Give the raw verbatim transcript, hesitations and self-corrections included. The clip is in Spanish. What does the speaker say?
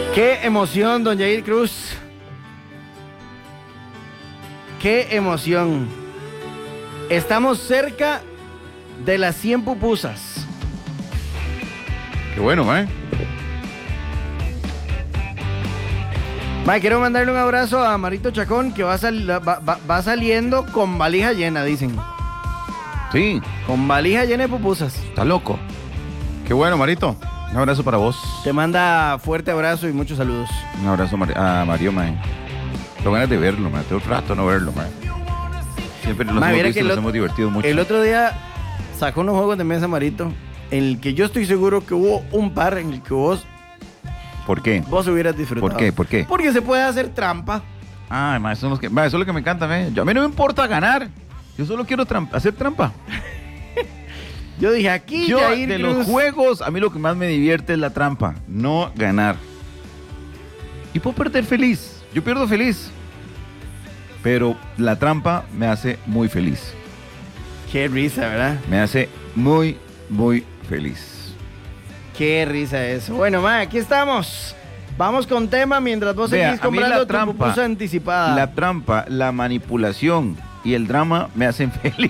Qué emoción, don Yair Cruz. Qué emoción. Estamos cerca de las cien pupusas. Qué bueno, ¿eh? Ma, quiero mandarle un abrazo a Marito Chacón, que va, sal, va, va, va saliendo con valija llena, dicen. Sí. Con valija llena de pupusas. Está loco. Qué bueno, Marito. Un abrazo para vos. Te manda fuerte abrazo y muchos saludos. Un abrazo a Mario, mae. Tengo ganas de verlo, mae. Tengo un rato no verlo, mae. Siempre nos Ma, hemos mira visto, que nos el, hemos divertido mucho. El otro día sacó unos juegos de mesa, Marito, en el que yo estoy seguro que hubo un par en el que vos, ¿Por qué? vos hubieras disfrutado. ¿Por qué? ¿Por qué? Porque se puede hacer trampa. Ah, mae, eso, es lo que, mae, eso es lo que me encanta, mae. Yo, a mí no me importa ganar. Yo solo quiero trampa, hacer trampa. Yo dije, aquí Yo, Yair de Cruz. los juegos, a mí lo que más me divierte es la trampa, no ganar. Y puedo perder feliz. Yo pierdo feliz. Pero la trampa me hace muy feliz. Qué risa, ¿verdad? Me hace muy, muy feliz. Qué risa eso. Bueno, ma, aquí estamos. Vamos con tema mientras vos Vea, seguís a mí la comprando tu trampa, pupusa anticipada. La trampa, la manipulación y el drama me hacen feliz.